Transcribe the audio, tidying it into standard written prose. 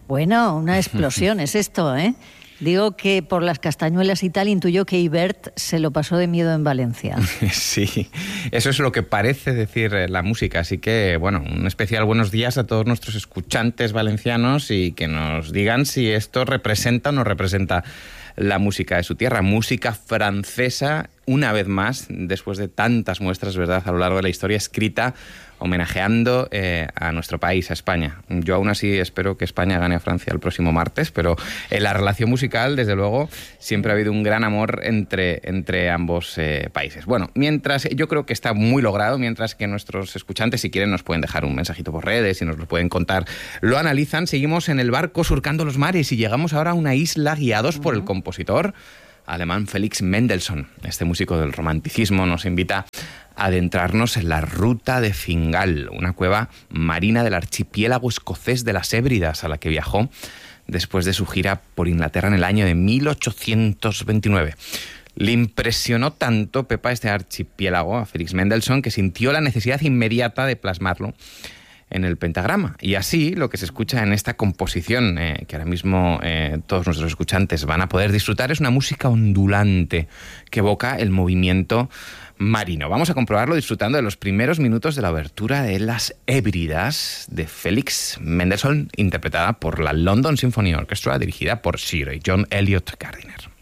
Bueno, una explosión es esto, ¿eh? Digo que por las castañuelas y tal intuyo que Ibert se lo pasó de miedo en Valencia. Sí, eso es lo que parece decir la música. Así que, bueno, un especial buenos días a todos nuestros escuchantes valencianos y que nos digan si esto representa o no representa la música de su tierra. Música francesa, una vez más, después de tantas muestras, ¿verdad?, a lo largo de la historia, escrita homenajeando a nuestro país, a España. Yo aún así espero que España gane a Francia el próximo martes, pero en la relación musical, desde luego, siempre ha habido un gran amor entre ambos países. Bueno, mientras yo creo que está muy logrado, mientras que nuestros escuchantes, si quieren, nos pueden dejar un mensajito por redes y nos lo pueden contar, lo analizan, seguimos en el barco surcando los mares y llegamos ahora a una isla guiados por el compositor alemán Felix Mendelssohn. Este músico del romanticismo nos invita a adentrarnos en la Ruta de Fingal, una cueva marina del archipiélago escocés de las Hébridas a la que viajó después de su gira por Inglaterra en el año de 1829. Le impresionó tanto, Pepa, este archipiélago a Felix Mendelssohn que sintió la necesidad inmediata de plasmarlo en el pentagrama. Y así, lo que se escucha en esta composición, que ahora mismo todos nuestros escuchantes van a poder disfrutar, es una música ondulante que evoca el movimiento marino. Vamos a comprobarlo disfrutando de los primeros minutos de la obertura de Las Hébridas de Felix Mendelssohn, interpretada por la London Symphony Orchestra, dirigida por Sir John Eliot Gardiner.